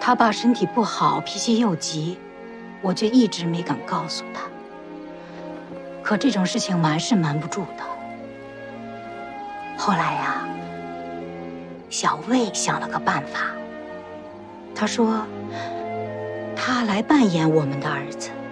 他爸身体不好，脾气又急，我就一直没敢告诉他。可这种事情瞒是瞒不住的。后来呀，小魏想了个办法，他说他来扮演我们的儿子。